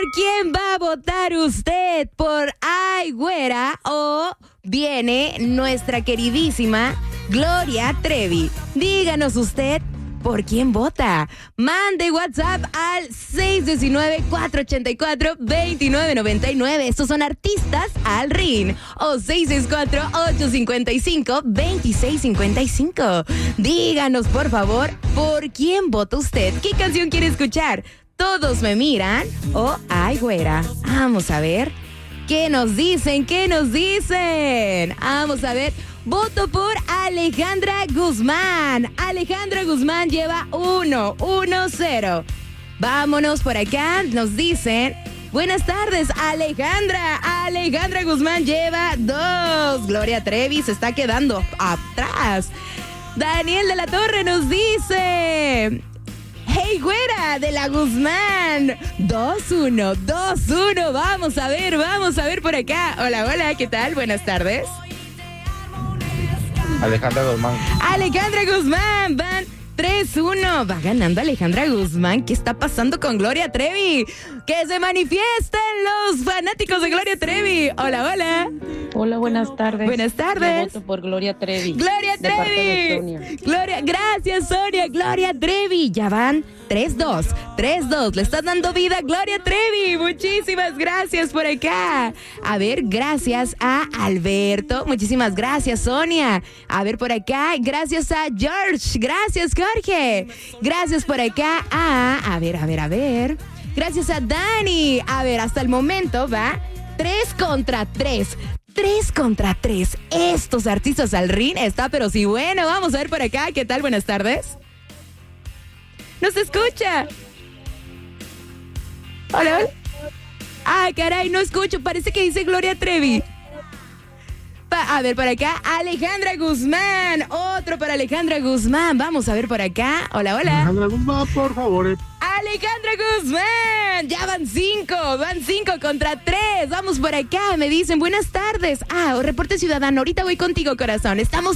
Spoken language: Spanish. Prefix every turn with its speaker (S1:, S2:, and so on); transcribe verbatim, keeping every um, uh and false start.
S1: quién va a votar usted? ¿Por Ay Güera o viene nuestra queridísima Gloria Trevi? Díganos usted por quién vota. Mande WhatsApp al seis uno nueve, cuatro ocho cuatro, dos nueve nueve nueve. Estos son artistas al ring. O seis seis cuatro, ocho cinco cinco, dos seis cinco cinco. Díganos, por favor, por quién vota usted. ¿Qué canción quiere escuchar? ¿Todos me miran o Ay Güera? Vamos a ver. ¿Qué nos dicen? ¿Qué nos dicen? Vamos a ver. Voto por Alejandra Guzmán. Alejandra Guzmán lleva uno, uno, cero. Vámonos por acá. Nos dicen, buenas tardes, Alejandra. Alejandra Guzmán lleva dos. Gloria Trevi se está quedando atrás. Daniel de la Torre nos dice, hey Güera de la Guzmán. dos uno, dos uno. Vamos a ver, vamos a ver por acá. Hola, hola, ¿qué tal? Buenas tardes.
S2: Alejandra Guzmán.
S1: Alejandra Guzmán, van tres uno. Va ganando Alejandra Guzmán. ¿Qué está pasando con Gloria Trevi? ¡Que se manifiesten los fanáticos de Gloria Trevi! Hola, hola.
S3: Hola, buenas tardes.
S1: Buenas tardes.
S3: Yo voto por Gloria Trevi.
S1: Gloria
S3: de parte de
S1: Trevi.
S3: Sonia.
S1: Gloria, gracias Sonia. Gloria Trevi. Ya van tres dos. tres dos. Le estás dando vida a Gloria Trevi. Muchísimas gracias por acá. A ver, gracias a Alberto. Muchísimas gracias, Sonia. A ver por acá. Gracias a George. Gracias, Jorge. Gracias por acá a... A ver, a ver, a ver. Gracias a Dani. A ver, hasta el momento va tres contra tres. Tres contra tres. Estos artistas al ring está, pero sí, bueno, vamos a ver por acá. ¿Qué tal? Buenas tardes. ¿No se escucha? Hola, hola. Ah, caray, no escucho. Parece que dice Gloria Trevi. Pa- a ver, por acá, Alejandra Guzmán. Otro para Alejandra Guzmán. Vamos a ver por acá. Hola, hola.
S2: Alejandra Guzmán, por favor.
S1: Alejandra Guzmán. Ya van cinco. Van cinco contra tres. Vamos por acá. Me dicen buenas tardes. Ah, reporte ciudadano. Ahorita voy contigo, corazón. Estamos